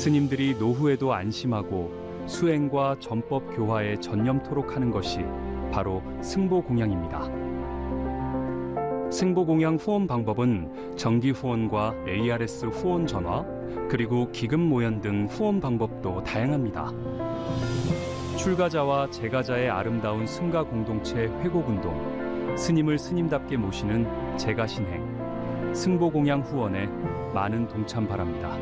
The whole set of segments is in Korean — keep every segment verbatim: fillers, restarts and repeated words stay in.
스님들이 노후에도 안심하고 수행과 전법 교화에 전념토록 하는 것이 바로 승보공양입니다. 승보공양 후원 방법은 정기 후원과 에이알에스 후원 전화, 그리고 기금 모연 등 후원 방법도 다양합니다. 출가자와 재가자의 아름다운 승가 공동체 회곡운동, 스님을 스님답게 모시는 재가신행, 승보공양 후원에 많은 동참 바랍니다.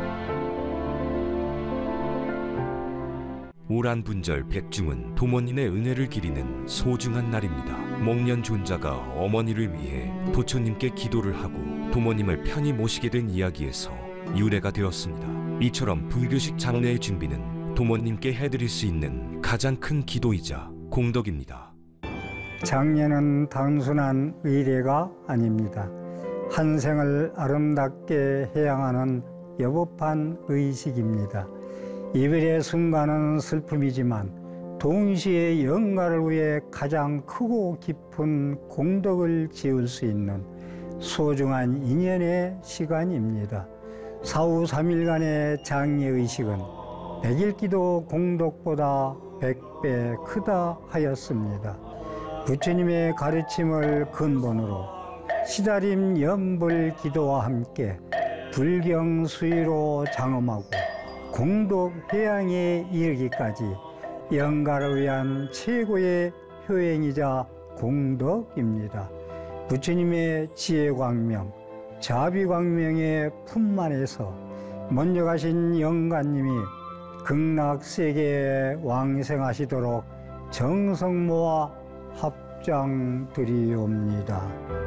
오란분절 백중은 도모님의 은혜를 기리는 소중한 날입니다. 목련 존자가 어머니를 위해 부처님께 기도를 하고 도모님을 편히 모시게 된 이야기에서 유래가 되었습니다. 이처럼 불교식 장례의 준비는 도모님께 해드릴 수 있는 가장 큰 기도이자 공덕입니다. 장례는 단순한 의례가 아닙니다. 한 생을 아름답게 해양하는 여법한 의식입니다. 이별의 순간은 슬픔이지만 동시에 영가를 위해 가장 크고 깊은 공덕을 지을 수 있는 소중한 인연의 시간입니다. 사후 삼 일간의 장례의식은 백일기도 공덕보다 백 배 크다 하였습니다. 부처님의 가르침을 근본으로 시다림 연불 기도와 함께 불경 수의로 장엄하고 공덕 해양에 이르기까지 영가를 위한 최고의 효행이자 공덕입니다. 부처님의 지혜광명, 자비광명의 품만에서 먼저 가신 영가님이 극락세계에 왕생하시도록 정성 모아 합장드리옵니다.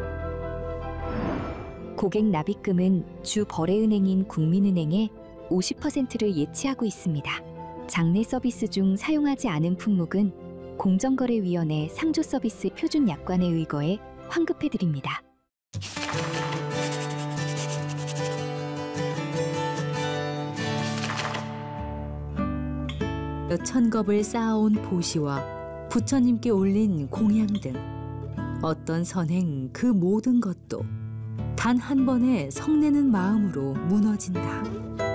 고객 납입금은 주 거래은행인 국민은행에 오십 퍼센트를 예치하고 있습니다. 장례 서비스 중 사용하지 않은 품목은 공정거래위원회 상조서비스 표준 약관에 의거해 환급해드립니다. 천겁을 쌓아온 보시와 부처님께 올린 공양 등 어떤 선행 그 모든 것도 단 한 번에 성내는 마음으로 무너진다.